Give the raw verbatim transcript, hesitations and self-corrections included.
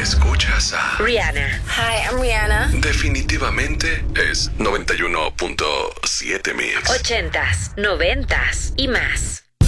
Escuchas a Rihanna. Hi, I'm Rihanna. Definitivamente es noventa y uno punto siete Mix. Ochentas, noventas y más.